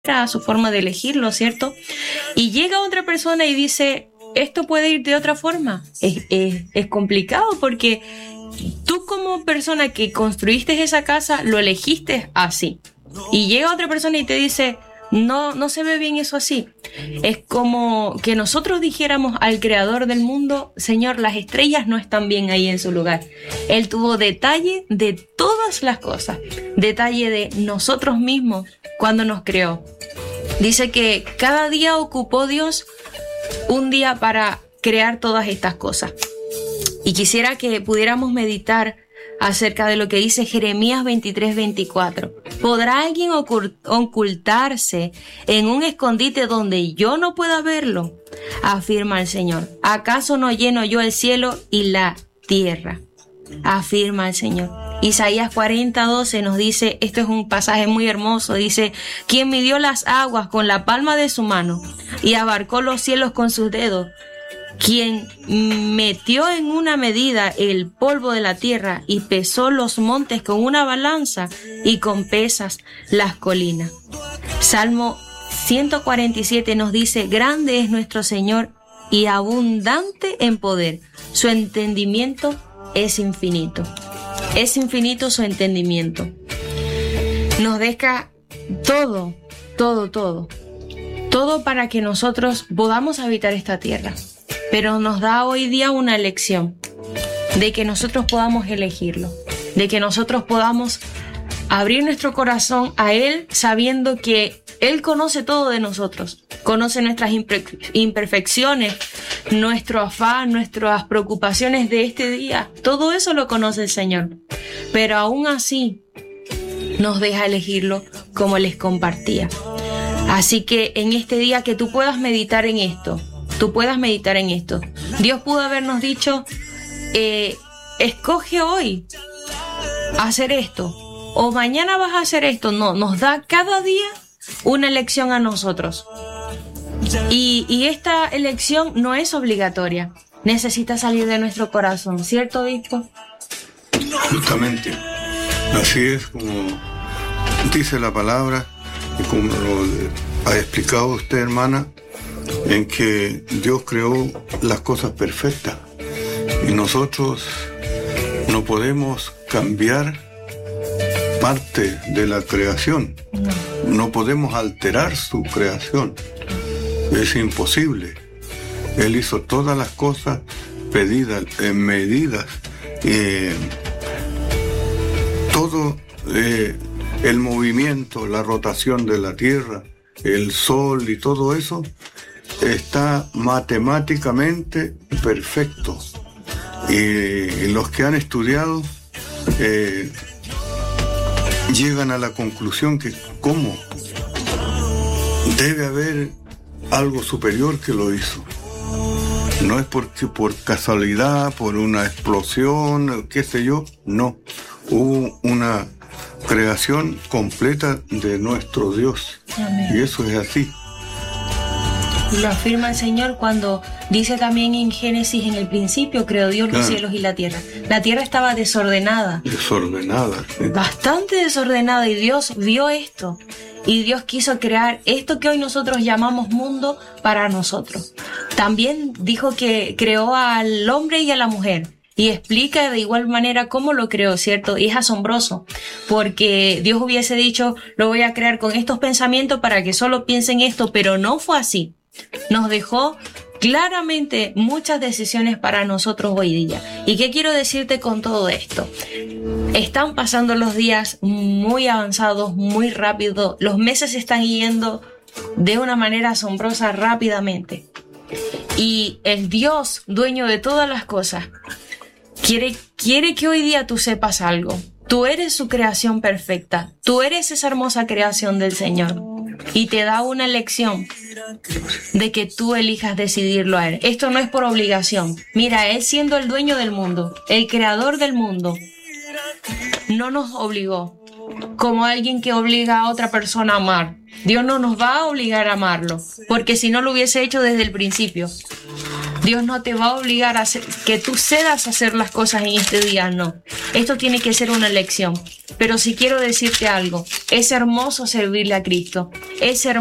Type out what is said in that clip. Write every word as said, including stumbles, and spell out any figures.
a su forma de elegirlo, ¿cierto? Y llega otra persona y dice, esto puede ir de otra forma. Es, es, es complicado porque tú como persona que construiste esa casa, lo elegiste así. Y llega otra persona y te dice, no, no se ve bien eso así. Es como que nosotros dijéramos al creador del mundo, Señor, las estrellas no están bien ahí en su lugar. Él tuvo detalle de todas las cosas, detalle de nosotros mismos cuando nos creó. Dice que cada día ocupó Dios un día para crear todas estas cosas. Y quisiera que pudiéramos meditar acerca de lo que dice Jeremías veintitrés veinticuatro. ¿Podrá alguien ocultarse en un escondite donde yo no pueda verlo? Afirma el Señor. ¿Acaso no lleno yo el cielo y la tierra? Afirma el Señor. Isaías cuarenta doce nos dice, esto es un pasaje muy hermoso, dice, quien midió las aguas con la palma de su mano y abarcó los cielos con sus dedos, quien metió en una medida el polvo de la tierra y pesó los montes con una balanza y con pesas las colinas. Salmo ciento cuarenta y siete nos dice, grande es nuestro Señor y abundante en poder. Su entendimiento es infinito. Es infinito su entendimiento. Nos deja todo, todo, todo. Todo para que nosotros podamos habitar esta tierra. Pero nos da hoy día una elección de que nosotros podamos elegirlo, de que nosotros podamos abrir nuestro corazón a Él sabiendo que Él conoce todo de nosotros, conoce nuestras imperfecciones, nuestro afán, nuestras preocupaciones de este día, todo eso lo conoce el Señor, pero aún así nos deja elegirlo como les compartía. Así que en este día que tú puedas meditar en esto, tú puedas meditar en esto. Dios pudo habernos dicho, eh, escoge hoy hacer esto, o mañana vas a hacer esto. No, nos da cada día una elección a nosotros. Y, y esta elección no es obligatoria. Necesita salir de nuestro corazón, ¿cierto, obispo? Justamente. Así es como dice la palabra, y como lo ha explicado usted, hermana, en que Dios creó las cosas perfectas y nosotros no podemos cambiar parte de la creación, no, no podemos alterar su creación, es imposible. Él hizo todas las cosas pedidas, en medidas, eh, todo eh, el movimiento, la rotación de la tierra, el sol y todo eso está matemáticamente perfecto. Y los que han estudiado eh, llegan a la conclusión que ¿cómo? Debe haber algo superior que lo hizo. No es porque por casualidad, por una explosión, qué sé yo, no. Hubo una creación completa de nuestro Dios. Amén. Y eso es así. Lo afirma el Señor cuando dice también en Génesis, en el principio creó Dios los claro. cielos y la tierra. La tierra estaba desordenada. Desordenada. ¿Sí? Bastante desordenada, y Dios vio esto. Y Dios quiso crear esto que hoy nosotros llamamos mundo para nosotros. También dijo que creó al hombre y a la mujer. Y explica de igual manera cómo lo creó, ¿cierto? Y es asombroso, porque Dios hubiese dicho, lo voy a crear con estos pensamientos para que solo piensen esto, pero no fue así. Nos dejó claramente muchas decisiones para nosotros hoy día. ¿Y qué quiero decirte con todo esto? Están pasando los días muy avanzados, muy rápido. Los meses se están yendo de una manera asombrosa rápidamente. Y el Dios, dueño de todas las cosas, quiere, quiere que hoy día tú sepas algo. Tú eres su creación perfecta. Tú eres esa hermosa creación del Señor. Y te da una elección de que tú elijas decidirlo a Él. Esto no es por obligación. Mira, Él siendo el dueño del mundo, el creador del mundo, no nos obligó como alguien que obliga a otra persona a amar. Dios no nos va a obligar a amarlo, porque si no lo hubiese hecho desde el principio. Dios no te va a obligar a hacer, que tú cedas a hacer las cosas en este día, no. Esto tiene que ser una elección. Pero sí quiero decirte algo, es hermoso servirle a Cristo, es hermoso